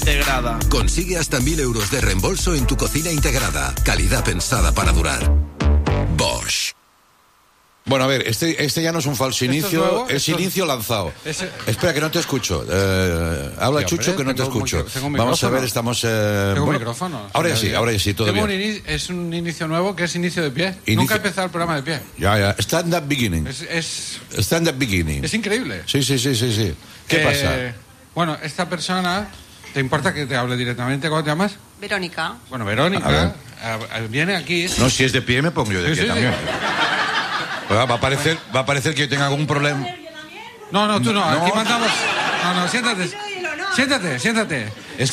Integrada. Consigue hasta 1.000 euros de reembolso en tu cocina integrada. Calidad pensada para durar. Bosch. Bueno, a ver, este ya no es un falso inicio, es inicio lanzado. Espera, que no te escucho. Habla, sí, Chucho, que no te escucho. Vamos a ver, estamos... tengo un micrófono. Ahora sí, todo bien. Es un inicio nuevo que es inicio de pie. Nunca he empezado el programa de pie. Ya. Stand-up beginning. Stand-up beginning. Es increíble. Sí. ¿Qué pasa? Bueno, esta persona... ¿Te importa que te hable directamente? ¿Cómo te llamas? Verónica. Bueno, Verónica viene aquí... No, si es de pie me pongo yo de pie también. Va a parecer que yo tenga algún problema. No, tú no. Aquí mandamos... No, siéntate.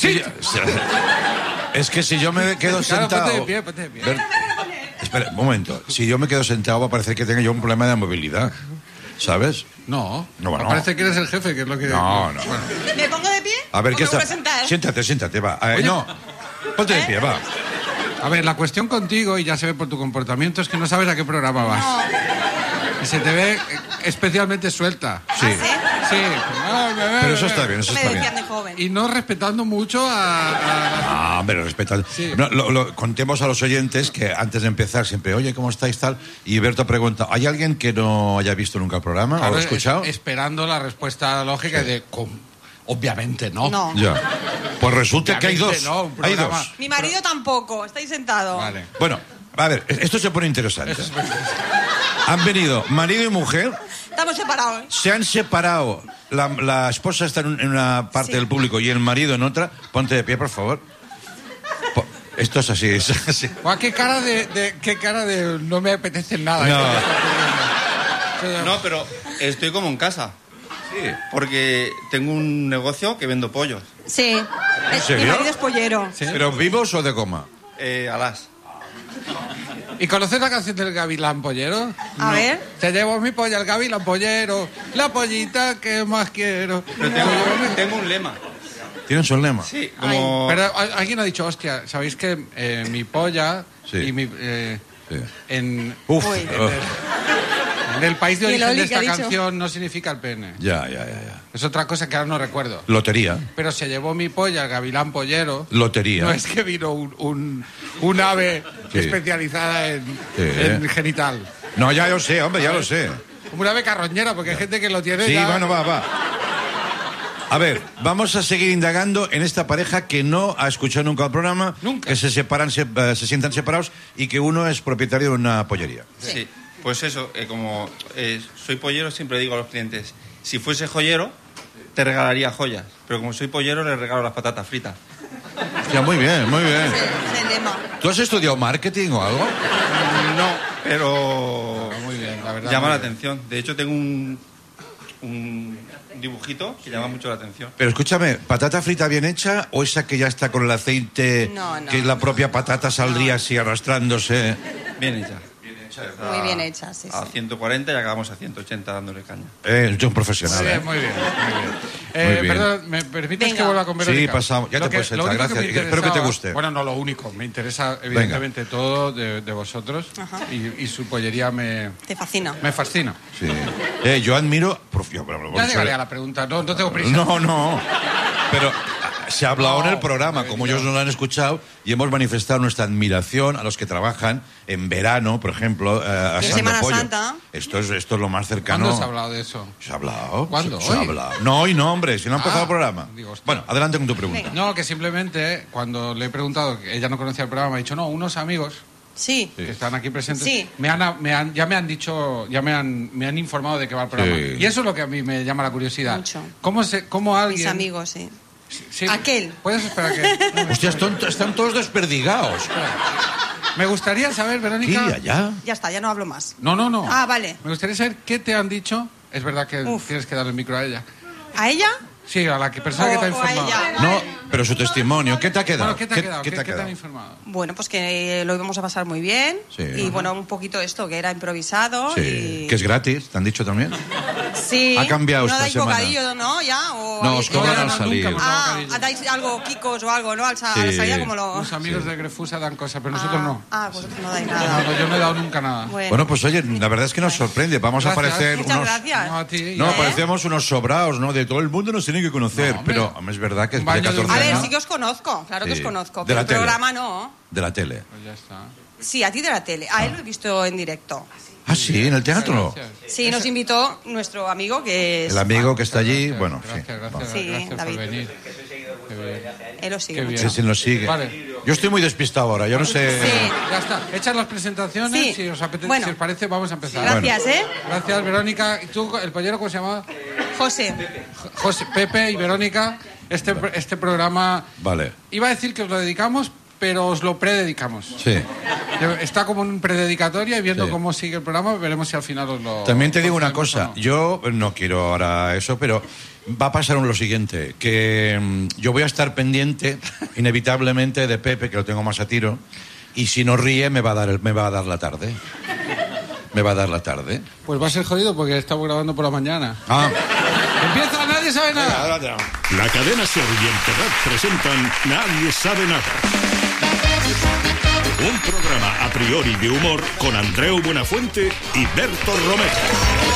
Es que si yo me quedo sentado... Ponte de pie. Espera, un momento. Si yo me quedo sentado va a parecer que tenga yo un problema de movilidad. ¿Sabes? No. Parece que eres el jefe, que es lo que... No. Bueno. ¿Me pongo de pie? A ver, ¿qué está? Siéntate, va. No, ponte de pie, va. A ver, la cuestión contigo, y ya se ve por tu comportamiento, es que no sabes a qué programa vas. No. Y se te ve especialmente suelta. Sí. ¿Ah, sí? Sí. Pero eso está bien, De joven. Y no respetando mucho a... Ah, pero respetando. Sí. No, contemos a los oyentes que antes de empezar siempre, oye, ¿cómo estáis tal? Y Berto pregunta, ¿hay alguien que no haya visto nunca el programa? Claro, ¿O lo ha escuchado? Esperando la respuesta lógica de... Obviamente no. Ya. Pues resulta obviamente que hay dos. No, hay dos. Mi marido tampoco, estáis sentado. Vale. Bueno, a ver, esto se pone interesante. Han venido marido y mujer. Estamos separados. Se han separado. La esposa está en una parte del público y el marido en otra. Ponte de pie, por favor. Esto es así. ¿Qué cara de no me apetece nada? No, pero estoy como en casa. Sí. Porque tengo un negocio que vendo pollos. Sí. ¿En serio? Mi marido es pollero. ¿Sí? ¿Pero vivos o de coma? Alas. ¿Y conoces la canción del Gavilán Pollero? A ver. Te llevo mi polla al Gavilán Pollero, la pollita que más quiero. Pero tengo un lema. ¿Tienes un lema? Sí, como... Pero alguien ha dicho, hostia, ¿sabéis que mi polla y mi... En el país de origen de esta canción no significa el pene. Ya. Es otra cosa que ahora no recuerdo. Lotería. Pero se llevó mi polla al Gavilán Pollero. Lotería. No es que vino un ave especializada en genital. No, ya lo sé, hombre, ya lo sé. Como una ave carroñera, porque hay gente que lo tiene Sí, ya... bueno, va. A ver, vamos a seguir indagando en esta pareja que no ha escuchado nunca el programa. Nunca. Que se sientan separados y que uno es propietario de una pollería. Sí. Pues eso, como soy pollero, siempre digo a los clientes, si fuese joyero, te regalaría joyas. Pero como soy pollero, le regalo las patatas fritas. Ya, muy bien. Es el lema. ¿Tú has estudiado marketing o algo? No, pero muy bien, la verdad. Llama la atención. De hecho, tengo un dibujito que llama mucho la atención. Pero escúchame, ¿patata frita bien hecha o esa que ya está con el aceite, que la propia patata saldría así arrastrándose? Bien hecha. Muy bien hecha, sí. A 140 y acabamos a 180 dándole caña. Yo un profesional. Muy bien. Perdón, ¿me permites que vuelva con Verónica? Sí, pasamos. Ya te puedes echar, gracias. Espero que te guste. Bueno, no lo único. Me interesa, evidentemente, todo de vosotros. Y su pollería me... Te fascina. Me fascina. Sí. Yo admiro... Ya llegaré a la pregunta. No tengo prisa. No. Pero... Se ha hablado en el programa, como ellos no lo han escuchado, y hemos manifestado nuestra admiración a los que trabajan en verano, por ejemplo, a Semana Santa. Esto es lo más cercano. ¿Cuándo se ha hablado de eso? ¿Se ha hablado? ¿Cuándo? ¿Se ha hablado? No, hoy no, hombre, si no ha empezado el programa. Bueno, adelante con tu pregunta. No, que simplemente cuando le he preguntado, que ella no conocía el programa, me ha dicho, no, unos amigos... Sí. Que están aquí presentes. Sí. Ya me han dicho, me han informado de qué va el programa. Sí. Y eso es lo que a mí me llama la curiosidad. Mucho. ¿Cómo alguien... Mis amigos, sí. Sí. Aquel. ¿Puedes esperar que...? Hostia, están todos desperdigados. Me gustaría saber, Verónica... Sí, ya. Ya está, ya no hablo más. No. Ah, vale. Me gustaría saber qué te han dicho. Es verdad que tienes que darle el micro a ella. ¿A ella? Sí, a la persona que te ha informado. A ella. No, pero su testimonio, ¿qué te ha quedado? Bueno, ¿qué te ha quedado? ¿Qué te han informado? Bueno, pues que lo íbamos a pasar muy bien. Sí. Y bueno, un poquito esto, que era improvisado. Sí. Y... Que es gratis, ¿te han dicho también? Sí. Ha cambiado ¿No esta dais semana? bocadillo, no? ¿Ya? ¿O No, os cobran al salir. ¿Dais algo, kikos o algo, no? A la salida como lo... Los amigos de Grefusa dan cosas, pero nosotros no. Vosotros no dais nada. No, yo no he dado nunca nada. Bueno, pues oye, la verdad es que nos sorprende. Vamos a parecer Muchas unos... gracias. No, a ti. No, parecemos unos sobraos, ¿no? De todo el mundo nos tiene que conocer. No, pero es verdad que es un baño de 14 A ver, ver, ¿no? sí que os conozco, claro que os conozco. De Pero la el tele. programa no. De la tele. Pues ya está. Sí, a ti de la tele. A él lo he visto en directo. Ah, sí, en el teatro. Gracias. Sí, nos invitó nuestro amigo que es... El amigo que está allí, Gracias, bueno, gracias, Sí, gracias David. por venir. Qué bien. Él lo sigue Qué mucho. bien. sí, sí, nos sigue. Vale. Yo estoy muy despistado ahora, yo no sé... Sí. Ya está. Hechas las presentaciones, Sí. si os apetece, Bueno. si os parece, vamos a empezar. Gracias, ¿eh? Gracias, Verónica. ¿Y tú, el pollero, cómo se llama? José. José, Pepe y Verónica. Este programa... Vale, Iba a decir que os lo dedicamos, pero os lo prededicamos. sí. Está como en prededicatoria y viendo Sí. cómo sigue el programa, veremos si al final os lo... También te digo una concedemos cosa, o no. yo no quiero ahora eso, pero va a pasar lo siguiente, que yo voy a estar pendiente inevitablemente de Pepe, que lo tengo más a tiro, y si no ríe me va a dar la tarde. Me va a dar la tarde. Pues va a ser jodido porque estamos grabando por la mañana. Ah, ¡Empieza! ¡Nadie sabe nada! La cadena Ser y el Terrat presentan Nadie sabe nada. Un programa a priori de humor con Andreu Buenafuente y Berto Romero.